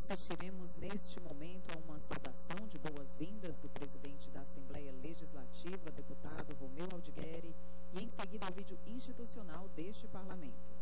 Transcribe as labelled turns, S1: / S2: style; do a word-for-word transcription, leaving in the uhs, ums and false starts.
S1: assistiremos neste momento a uma saudação de boas-vindas do presidente da Assembleia Legislativa, deputado Romeu Aldigueri, e em seguida ao vídeo institucional deste Parlamento.